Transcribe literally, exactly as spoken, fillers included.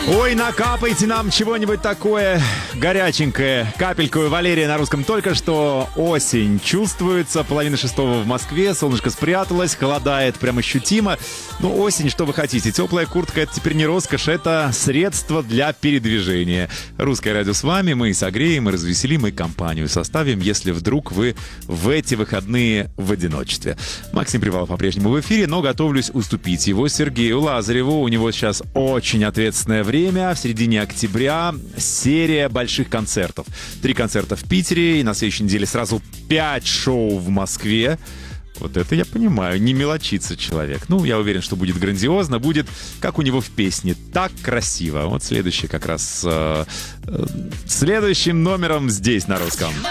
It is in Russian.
Ой, накапайте нам чего-нибудь такое горяченькое. Капельку Валерия на русском. Только что осень чувствуется. Половина шестого в Москве. Солнышко спряталось. Холодает прям ощутимо. Ну, осень, что вы хотите. Теплая куртка — это теперь не роскошь. Это средство для передвижения. Русское радио с вами. Мы и согреем, и развеселим, и компанию составим, если вдруг вы в эти выходные в одиночестве. Максим Привалов по-прежнему в эфире, но готовлюсь уступить его Сергею Лазареву. У него сейчас очень ответственное время. Время в середине октября серия больших концертов. Три концерта в Питере, и на следующей неделе сразу пять шоу в Москве. Вот это я понимаю, не мелочится человек. Ну, я уверен, что будет грандиозно, будет, как у него в песне, так красиво. Вот следующий как раз э, э, следующим номером здесь на русском.